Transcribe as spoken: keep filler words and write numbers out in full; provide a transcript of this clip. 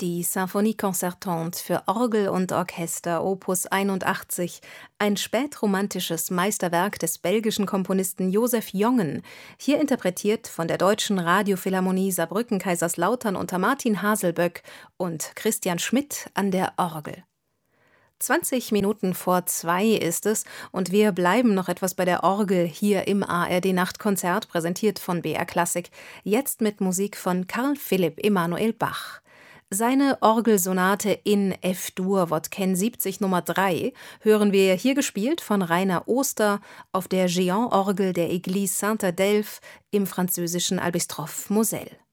Die Symphonie concertante für Orgel und Orchester Opus einundachtzig, ein spätromantisches Meisterwerk des belgischen Komponisten Joseph Jongen, hier interpretiert von der Deutschen Radiophilharmonie Saarbrücken-Kaiserslautern unter Martin Haselböck und Christian Schmidt an der Orgel. zwanzig Minuten vor zwei ist es und wir bleiben noch etwas bei der Orgel hier im A R D-Nachtkonzert, präsentiert von B R Klassik, jetzt mit Musik von Carl Philipp Emanuel Bach. Seine Orgelsonate in F-Dur Wodken siebzig Nummer drei hören wir hier gespielt von Rainer Oster auf der Géant-Orgel der Église Sainte-Adelphe im französischen Albistroff Moselle.